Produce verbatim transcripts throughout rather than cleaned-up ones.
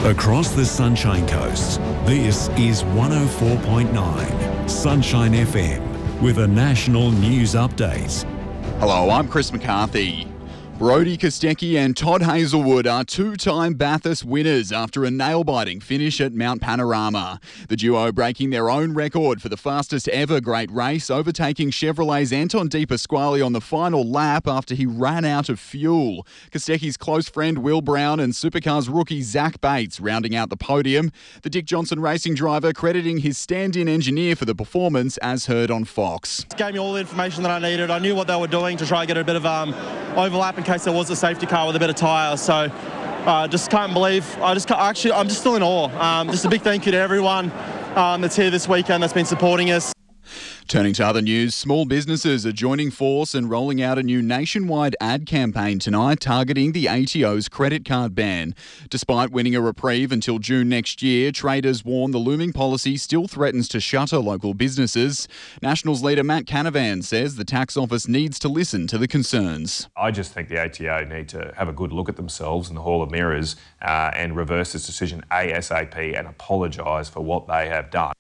Across the Sunshine Coast, this is one oh four point nine Sunshine F M with a national news update. Hello, I'm Chris McCarthy. Brodie Kostecki and Todd Hazelwood are two-time Bathurst winners after a nail-biting finish at Mount Panorama. The duo breaking their own record for the fastest ever Great Race, overtaking Chevrolet's Anton De Pasquale on the final lap after he ran out of fuel. Kostecki's close friend Will Brown and Supercars rookie Zach Bates rounding out the podium. The Dick Johnson Racing driver crediting his stand-in engineer for the performance, as heard on Fox. It gave me all the information that I needed. I knew what they were doing to try and get a bit of um, overlap in case there was a safety car with a bit of tyre. So uh, just can't believe, I just can't, actually, I'm just still in awe. Um, just a big thank you to everyone um, that's here this weekend that's been supporting us. Turning to other news, small businesses are joining force and rolling out a new nationwide ad campaign tonight targeting the A T O's credit card ban. Despite winning a reprieve until June next year, traders warn the looming policy still threatens to shutter local businesses. Nationals leader Matt Canavan says the tax office needs to listen to the concerns. I just think the A T O need to have a good look at themselves in the Hall of Mirrors uh, and reverse this decision ASAP and apologise for what they have done.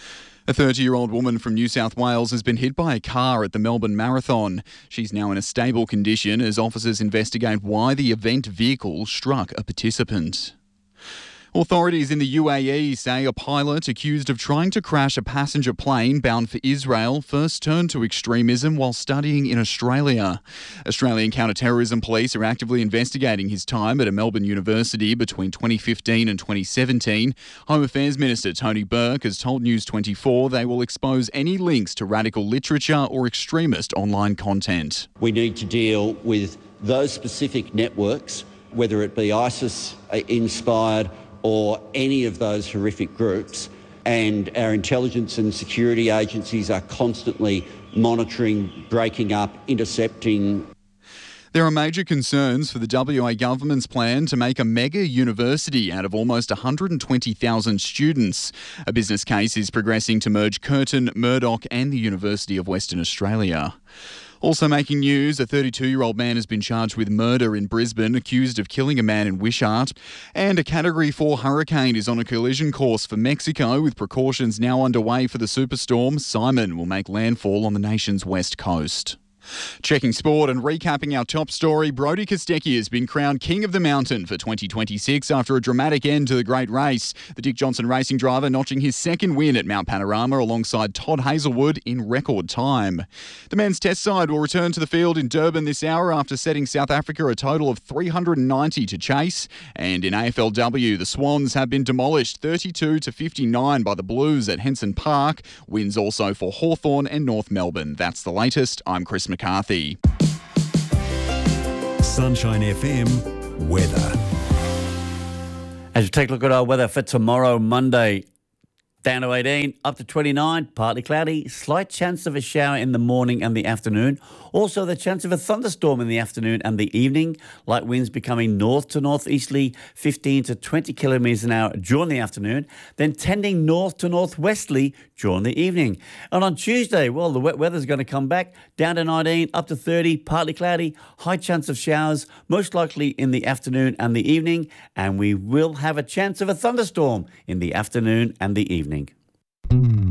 A thirty-year-old woman from New South Wales has been hit by a car at the Melbourne Marathon. She's now in a stable condition as officers investigate why the event vehicle struck a participant. Authorities in the U A E say a pilot accused of trying to crash a passenger plane bound for Israel first turned to extremism while studying in Australia. Australian counter-terrorism police are actively investigating his time at a Melbourne university between twenty fifteen and twenty seventeen. Home Affairs Minister Tony Burke has told News twenty-four they will expose any links to radical literature or extremist online content. We need to deal with those specific networks, whether it be ISIS-inspired or any of those horrific groups, and our intelligence and security agencies are constantly monitoring, breaking up, intercepting. There are major concerns for the W A government's plan to make a mega university out of almost one hundred twenty thousand students. A business case is progressing to merge Curtin, Murdoch and the University of Western Australia. Also making news, a thirty-two-year-old man has been charged with murder in Brisbane, accused of killing a man in Wishart. And a Category four hurricane is on a collision course for Mexico, with precautions now underway for the superstorm. Simon will make landfall on the nation's west coast. Checking sport and recapping our top story, Brodie Kostecki has been crowned King of the Mountain for twenty twenty-six after a dramatic end to the Great Race. The Dick Johnson Racing driver notching his second win at Mount Panorama alongside Todd Hazelwood in record time. The men's test side will return to the field in Durban this hour after setting South Africa a total of three hundred ninety to chase. And in A F L W, the Swans have been demolished thirty-two to fifty-nine by the Blues at Henson Park. Wins also for Hawthorn and North Melbourne. That's the latest. I'm Chris McCarthy. Sunshine F M weather. As we take a look at our weather for tomorrow, Monday, down to eighteen, up to twenty-nine, partly cloudy, slight chance of a shower in the morning and the afternoon. Also, the chance of a thunderstorm in the afternoon and the evening. Light winds becoming north to northeasterly, fifteen to twenty kilometres an hour during the afternoon, then tending north to northwesterly during the evening. And on Tuesday, well, the wet weather's going to come back, down to nineteen, up to thirty, partly cloudy, high chance of showers, most likely in the afternoon and the evening, and we will have a chance of a thunderstorm in the afternoon and the evening.